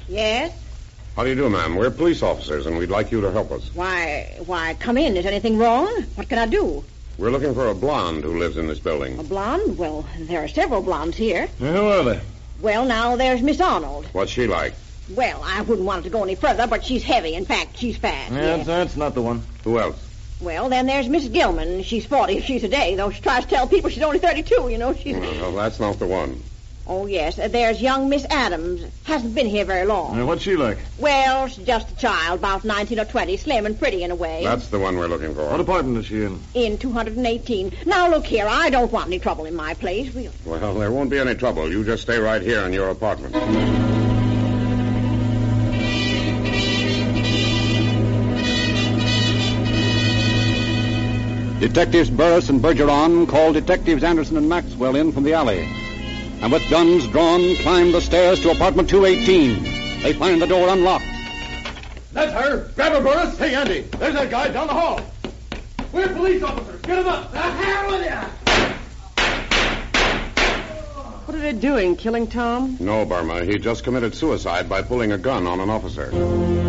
Yes? How do you do, ma'am? We're police officers, and we'd like you to help us. Why, come in. Is anything wrong? What can I do? We're looking for a blonde who lives in this building. A blonde? Well, there are several blondes here. Who are they? Well, now, there's Miss Arnold. What's she like? Well, I wouldn't want it to go any further, but she's heavy. In fact, she's fat. Yeah, that's not the one. Who else? Well, then there's Miss Gilman. She's 40 if she's a day, though she tries to tell people she's only 32, you know. She's... Well, that's not the one. Oh, yes. There's young Miss Adams. Hasn't been here very long. What's she like? Well, she's just a child, about 19 or 20, slim and pretty in a way. That's the one we're looking for. What apartment is she in? In 218. Now, look here, I don't want any trouble in my place. Well, there won't be any trouble. You just stay right here in your apartment. Detectives Burris and Bergeron called Detectives Anderson and Maxwell in from the alley, and with guns drawn, climbed the stairs to apartment 218. They find the door unlocked. That's her. Grab her, Burris. Hey, Andy, there's that guy down the hall. We're police officers. Get him up. The hell with you! What are they doing, killing Tom? No, Burma. He just committed suicide by pulling a gun on an officer.